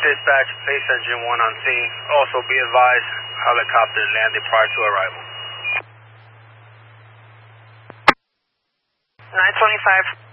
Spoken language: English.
Dispatch, base engine 1 on scene. Also be advised, helicopter landed prior to arrival. 925.